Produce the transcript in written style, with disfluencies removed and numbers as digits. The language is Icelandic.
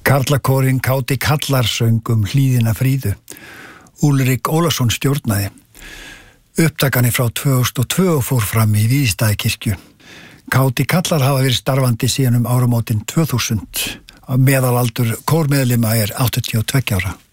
Karlakórinn Káti Kallar söng Hlíðina Fríðu. Úlrik Ólafsson stjórnaði. Upptakani frá 2002 fór fram í Víðistæðikirkju. Káti Kallar hafa verið starfandi síðan áramótin 2000. Meðalaldur kórmeðlima 82 ára.